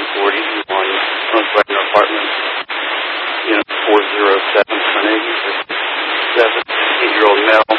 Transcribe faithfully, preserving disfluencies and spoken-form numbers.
forty on North Wagner Apartments, unit four zero seven, Carnegie. Seven-eight-year-old male,